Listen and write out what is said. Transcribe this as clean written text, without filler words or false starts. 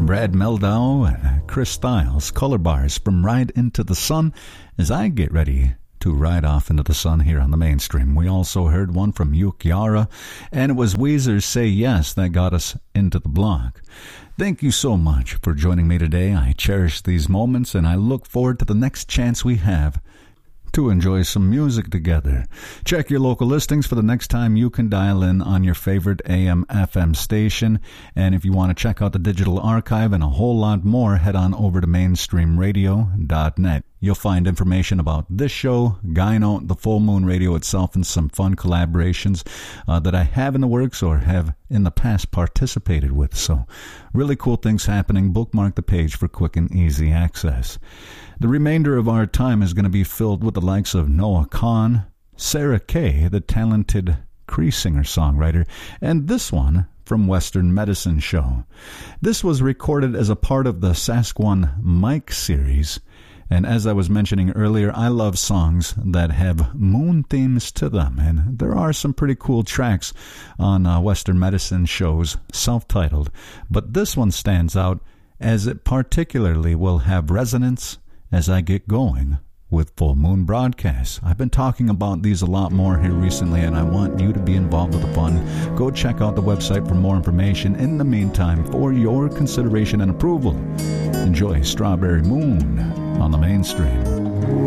Brad Mehldau and Chris Styles, Color Bars from Ride Into the Sun, as I get ready to ride off into the sun here on the mainstream. We also heard one from Yuki Yara, and it was Weezer's Say Yes that got us into the block. Thank you so much for joining me today. I cherish these moments, and I look forward to the next chance we have to enjoy some music together. Check your local listings for the next time you can dial in on your favorite AM/FM station. And if you want to check out the digital archive and a whole lot more, head on over to mainstreamradio.net. You'll find information about this show, Gyno, the Full Moon Radio itself, and some fun collaborations that I have in the works or have in the past participated with. So really cool things happening. Bookmark the page for quick and easy access. The remainder of our time is going to be filled with the likes of Noah Kahan, Sarah Kay, the talented Cree singer-songwriter, and this one from Western Medicine Show. This was recorded as a part of the Sasquatch Mike series, and as I was mentioning earlier, I love songs that have moon themes to them, and there are some pretty cool tracks on Western Medicine Show's self-titled, but this one stands out as it particularly will have resonance as I get going with Full Moon broadcasts. I've been talking about these a lot more here recently, and I want you to be involved with the fun. Go check out the website for more information. In the meantime, for your consideration and approval, enjoy Strawberry Moon on the mainstream.